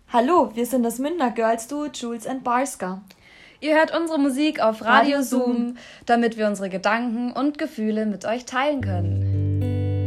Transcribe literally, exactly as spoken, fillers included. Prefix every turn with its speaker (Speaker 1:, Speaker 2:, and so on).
Speaker 1: Hallo, wir sind das Münchner Girls Duo Jules and Barska.
Speaker 2: Ihr hört unsere Musik auf Radio Zoom, damit wir unsere Gedanken und Gefühle mit euch teilen können.